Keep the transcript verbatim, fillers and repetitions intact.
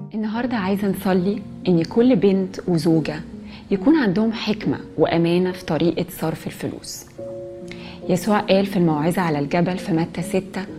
النهاردة عايزة نصلي إن كل بنت وزوجة يكون عندهم حكمة وأمانة في طريقة صرف الفلوس. يسوع قال في الموعظة على الجبل في متى ستة